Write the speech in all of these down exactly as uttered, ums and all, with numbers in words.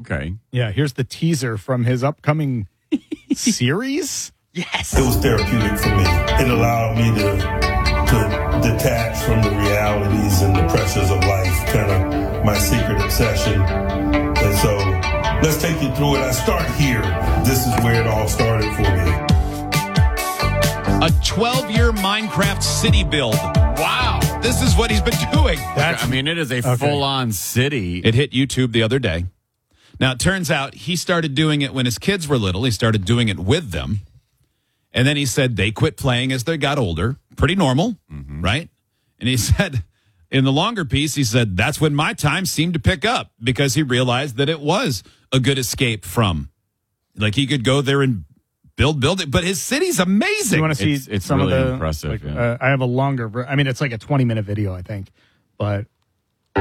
Okay. Yeah, here's the teaser from his upcoming series. Yes. It was therapeutic for me. It allowed me to to detach from the realities and the pressures of life, kind of my secret obsession. And so let's take you through it. I start here. This is where it all started for me. A twelve-year Minecraft city build. Wow. This is what he's been doing. That's, I mean, it is a okay. full-on city. It hit YouTube the other day. Now, it turns out he started doing it when his kids were little. He started doing it with them. And then he said they quit playing as they got older. Pretty normal, mm-hmm. right? And he said, in the longer piece, he said, that's when my time seemed to pick up because he realized that it was a good escape from. Like, he could go there and build, build it. But his city's amazing. You want to see it's, it's some really of the impressive. Like, yeah. uh, I have a longer. I mean, it's like a twenty-minute video, I think. But look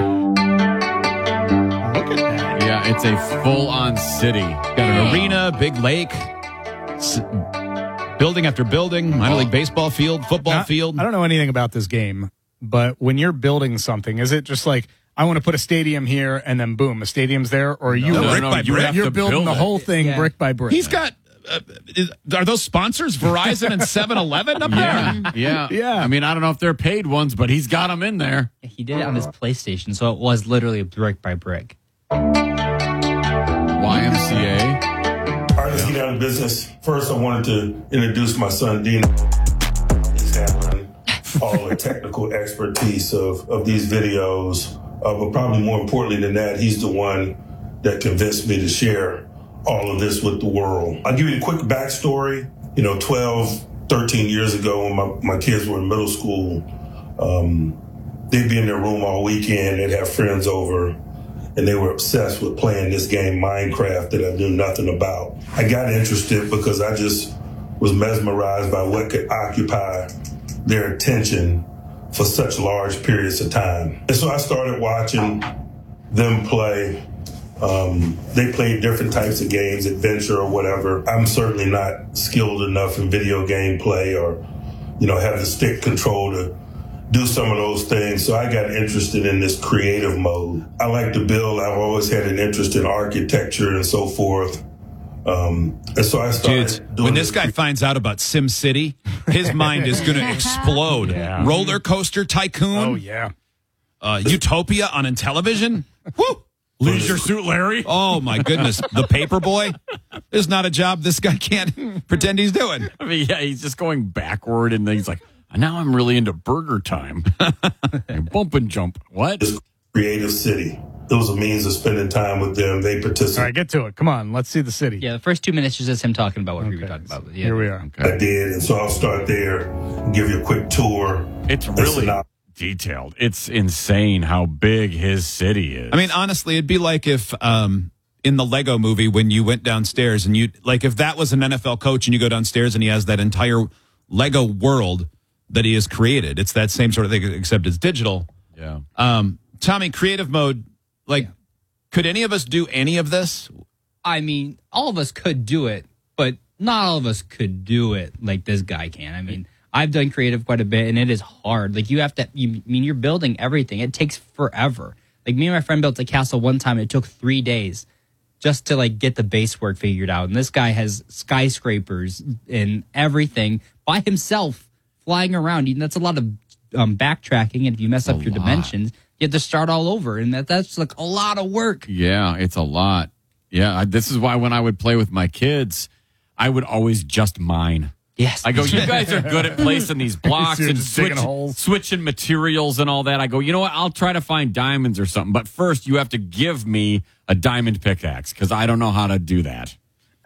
at that. Yeah, it's a full-on city. Got an arena, big lake, s- building after building, minor league baseball field, football now, field. I don't know anything about this game, but when you're building something, is it just like, I want to put a stadium here and then boom, a stadium's there? Or are you, No, brick no, by you brick? have You're to building build the it. whole thing Yeah. brick by brick. He's got, uh, is, are those sponsors, Verizon and seven eleven up Yeah, there? yeah, Yeah. I mean, I don't know if they're paid ones, but he's got them in there. He did it on his PlayStation, so it was literally brick by brick. Y M C A. Artists get out of business. First, I wanted to introduce my son, Dean. He's handling all the technical expertise of, of these videos. Uh, but probably more importantly than that, he's the one that convinced me to share all of this with the world. I'll give you a quick backstory. You know, twelve, thirteen years ago when my, my kids were in middle school, um, they'd be in their room all weekend. They'd have friends over, and they were obsessed with playing this game, Minecraft, that I knew nothing about. I got interested because I just was mesmerized by what could occupy their attention for such large periods of time. And so I started watching them play. Um, they played different types of games, adventure or whatever. I'm certainly not skilled enough in video game play or, you know, have the stick control to do some of those things. So I got interested in this creative mode. I like to build. I've always had an interest in architecture and so forth. Um, and so I started Dude, doing when this guy finds out about Sim City, his mind is going to explode. Yeah. Roller Coaster Tycoon. Oh, yeah. Uh, Utopia on Intellivision. Woo! Leisure Suit Larry. Oh, my goodness. The Paperboy. There's not a job this guy can't pretend he's doing. I mean, yeah, he's just going backward, and then he's like, now I'm really into Burger Time. Bump and jump. What? this creative city. It was a means of spending time with them. They All participated. right, get to it. Come on. Let's see the city. Yeah, the first two minutes is just him talking about what we were Okay, talking about. Yeah. Here we are. I did, and so I'll start there and give you a quick tour. It's and really synop- detailed. It's insane how big his city is. I mean, honestly, it'd be like if um, in the Lego movie when you went downstairs and you, like if that was an N F L coach and you go downstairs and he has that entire Lego world that he has created. It's that same sort of thing, except it's digital. yeah. Um, Tommy, creative mode, like, could any of us do any of this? I mean, all of us could do it, but not all of us could do it like this guy can. I mean, I've done creative quite a bit, and it is hard. Like, you have to, you I mean, you're building everything. It takes forever. Like, me and my friend built a castle one time. It took three days just to, like, get the base work figured out. And this guy has skyscrapers and everything by himself flying around. And that's a lot of um, backtracking. And if you mess up your lot. dimensions, you have to start all over. And that, that's, like, a lot of work. Yeah, it's a lot. Yeah, I, this is why when I would play with my kids, I would always just mine. Yes. I go, you guys are good at placing these blocks You're and just digging switch, holes. switching materials and all that. I go, you know what? I'll try to find diamonds or something. But first, you have to give me a diamond pickaxe because I don't know how to do that.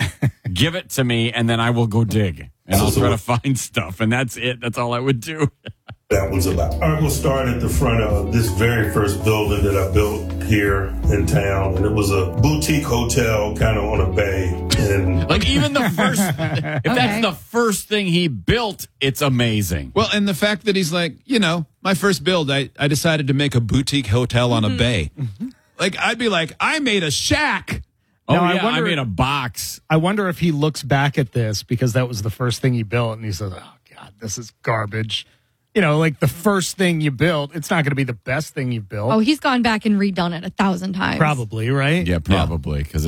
Give it to me, and then I will go dig. And I'll try to find stuff. And that's it. That's all I would do. that one's about. All right, we'll start at the front of this very first building that I built here in town. And it was a boutique hotel kind of on a bay. And Like, even the first, if Okay. that's the first thing he built, it's amazing. Well, and the fact that he's like, you know, my first build, I, I decided to make a boutique hotel on a bay. Like, I'd be like, I made a shack. Oh, Now, I yeah, I, wonder- made a box. I wonder if he looks back at this because that was the first thing he built and he says, oh, God, this is garbage. You know, like the first thing you built, it's not going to be the best thing you've built. Oh, he's gone back and redone it a thousand times. Probably, right? Yeah, probably, because